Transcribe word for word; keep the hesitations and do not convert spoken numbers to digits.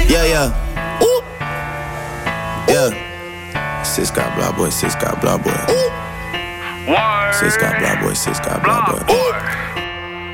Yeah, yeah. Ooh. Yeah. Sis got blah boy, sis got blah boy. Ooh. Sis got blah boy, sis got blah boy. Ooh.